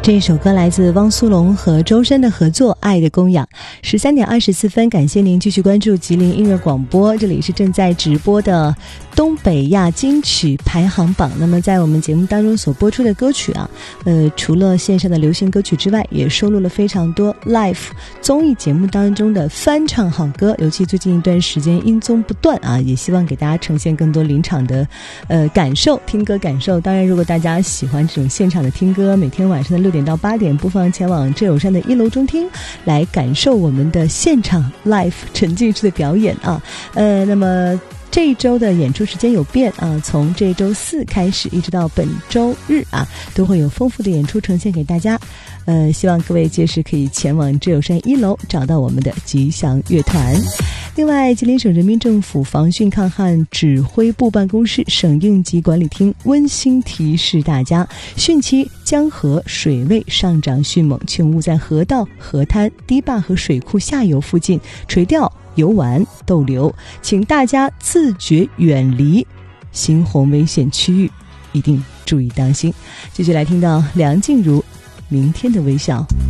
这首歌来自汪苏泷和周深的合作《爱的供养》。13点24分，感谢您继续关注吉林音乐广播，这里是正在直播的东北亚金曲排行榜。那么在我们节目当中所播出的歌曲啊，除了线上的流行歌曲之外，也收录了非常多 live 综艺节目当中的翻唱好歌，尤其最近一段时间音综不断啊，也希望给大家呈现更多临场的感受，听歌感受。当然如果大家喜欢这种现场的听歌，每天晚上的6点到8点不妨前往浙友山的1楼中厅来感受我们的现场 live 沉浸式的表演啊。那么这一周的演出时间有变啊，从这周4开始一直到本周日啊，都会有丰富的演出呈现给大家。希望各位届时可以前往浙友山1楼找到我们的吉祥乐团。另外，吉林省人民政府防汛抗旱指挥部办公室省应急管理厅温馨提示大家，汛期江河水位上涨迅猛，请勿在河道、河滩、堤坝和水库下游附近垂钓、游玩、逗留，请大家自觉远离猩红危险区域，一定注意当心。继续来听到梁静茹《明天的微笑》。